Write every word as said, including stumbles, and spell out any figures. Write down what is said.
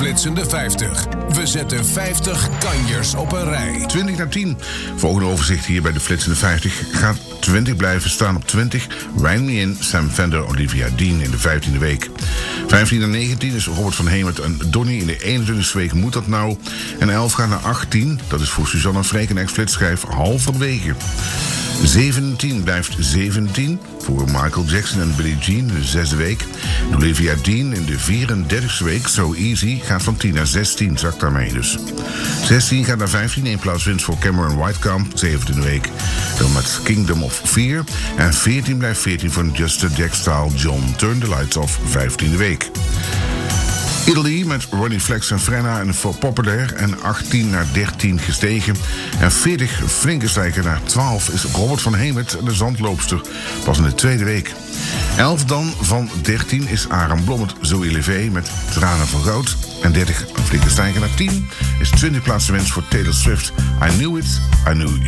Flitsende vijftig. We zetten vijftig kanjers op een rij. twintig naar tien. Volgende overzicht hier bij de Flitsende vijftig. Gaat twintig blijven staan op twintig. Ryan Me In, Sam Fender, Olivia Dean in de vijftiende week. vijftien naar negentien is Robert van Hemert en Donnie in de eenentwintigste week. Moet dat nou? En elf gaat naar achttien. Dat is voor Suzanne Freek en ex-flitsschijf halverwege. zeventien blijft zeventien. Voor Michael Jackson en Billie Jean in de zesde week. En Olivia Dean in de vierendertigste week. So Easy gaat van tien naar zestien. Zakt daarmee dus. zestien gaat naar vijftien. Eén plaats winst voor Cameron Whitekamp. zeventiende week. Dan met Kingdom of Fear. En veertien blijft veertien voor Just a Jack Style John. Turn the Lights Off. vijftiende week. Italy met Ronnie Flex en Frenna en For Populair. En achttien naar dertien gestegen. En veertig flinke stijger naar twaalf is Robert van Hemert en de Zandloopster. Pas in de tweede week. elf dan van dertien is Aram Blommet, Zoe Levé met Tranen van Goud. En dertig een flinke stijger naar tien is twintig plaatsen winst voor Taylor Swift. I Knew It, I Knew